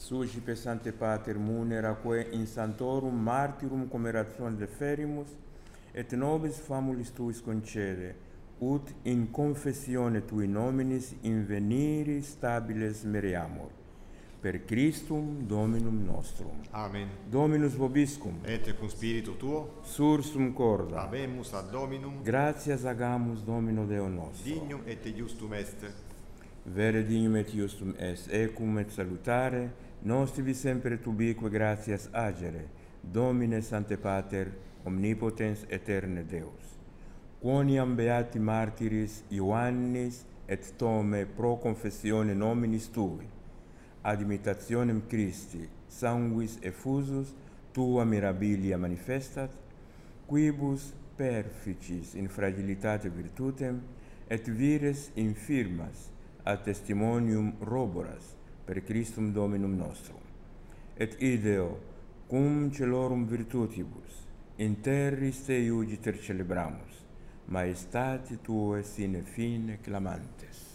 Sucipe Sancte Pater munera quae in santorum martyrum commeration deferimus, et nobis famulis tuis concede, ut in confessione tui nominis inveniri stabiles mereamur. Per Christum Dominum nostrum. Amen. Dominus vobiscum. Et cum spiritu tuo. Sursum corda. Habemus ad Dominum. Gratias agamus Domino Deo nostro. Dignum et iustum est. Vere dignum et iustum est, ecum et salutare, nostrivi sempre tubique gratias agere, Domine Sancte Pater, omnipotens aeterne Deus. Quoniam beati martyris Ioannis et Thome pro confessione nominis tui, ad imitationem Christi, sanguis effusus, tua mirabilia manifestat, quibus perficis in fragilitate virtutem, et vires infirmas, ad testimonium roboras, per Christum Dominum nostrum. Et ideo, cum celorum virtutibus, in terris te iugiter celebramus, maestate tuae sine fine clamantes.